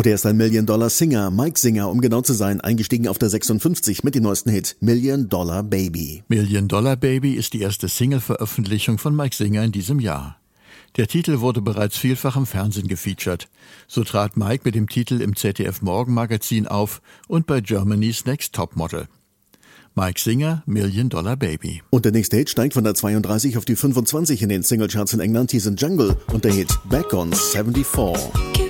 Und er ist ein Million-Dollar-Singer, Mike Singer, um genau zu sein, eingestiegen auf der 56 mit dem neuesten Hit Million Dollar Baby. Million Dollar Baby ist die erste Single-Veröffentlichung von Mike Singer in diesem Jahr. Der Titel wurde bereits vielfach im Fernsehen gefeatured. So trat Mike mit dem Titel im ZDF-Morgenmagazin auf und bei Germany's Next Topmodel. Mike Singer, Million Dollar Baby. Und der nächste Hit steigt von der 32 auf die 25 in den Singlecharts in England. Hier sind Jungle und der Hit Back on 74.